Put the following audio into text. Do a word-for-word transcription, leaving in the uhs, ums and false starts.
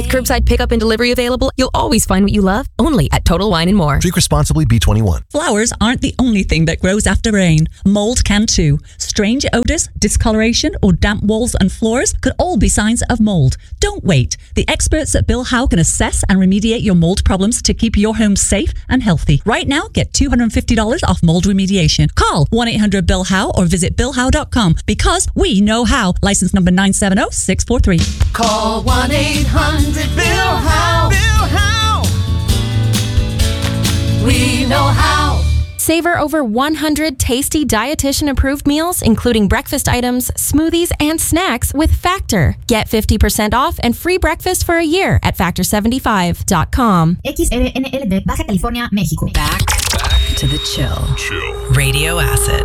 With curbside pickup and delivery available, you'll always find what you love, only at Total Wine and More. Drink responsibly, B twenty-one. Flowers aren't the only thing that grows after rain. Mold can too. Strange odors, discoloration, or damp walls and floors could all be signs of mold. Don't wait. The experts at Bill Howe can assess and remediate your mold problems to keep your home safe and healthy. Right now, get two hundred fifty dollars off mold remediation. Call one eight hundred bill howe or visit bill howe dot com because we know how. License number nine seven zero six four three. Call one eight hundred bill howe. Bill Howe. We know how. Savor over one hundred tasty dietitian-approved meals, including breakfast items, smoothies, and snacks with Factor. Get fifty percent off and free breakfast for a year at factor seventy-five dot com. X R N L D, Baja California, México. Back, back to the chill. Chill. Radio Acid.